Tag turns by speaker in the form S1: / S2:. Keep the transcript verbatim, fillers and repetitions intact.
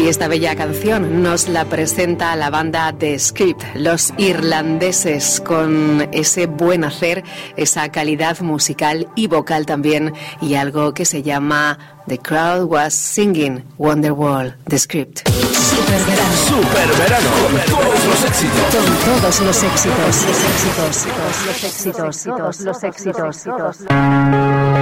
S1: Y esta bella canción nos la presenta la banda The Script, los irlandeses, con ese buen hacer, esa calidad musical y vocal también, y algo que se llama The Crowd Was Singing, Wonderwall, The Script.
S2: Super verano. Super verano. Con todos los éxitos.
S1: Con todos los éxitos. Los éxitos. Los éxitos. Los éxitos. Los éxitos.